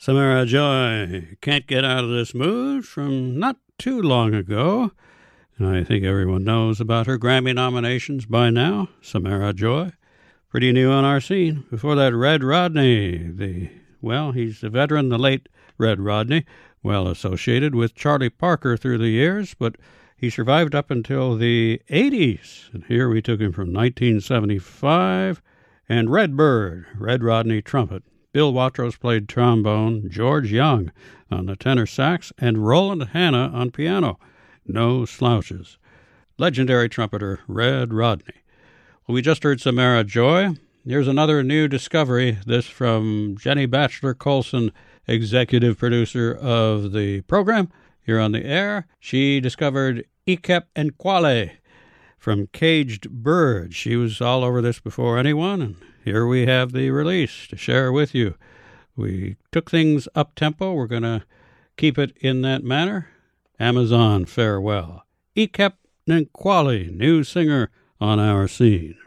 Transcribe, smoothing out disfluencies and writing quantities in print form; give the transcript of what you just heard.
Samara Joy, Can't Get Out of This Mood, from not too long ago. And I think everyone knows about her Grammy nominations by now. Samara Joy, pretty new on our scene. Before that, Red Rodney. He's a veteran, the late Red Rodney, well associated with Charlie Parker through the years, but he survived up until the 80s. And here we took him from 1975. And Redbird, Red Rodney trumpet. Bill Watrous played trombone, George Young on the tenor sax, and Roland Hanna on piano. No slouches. Legendary trumpeter Red Rodney. Well, we just heard Samara Joy. Here's another new discovery, this from Jenny Batchelor Colson, executive producer of the program here on the air. She discovered Ikep Nkwale from Caged Bird. She was all over this before anyone, and here we have the release to share with you. We took things up-tempo. We're going to keep it in that manner. Amazon, farewell. Ikep Nkwale, new singer on our scene.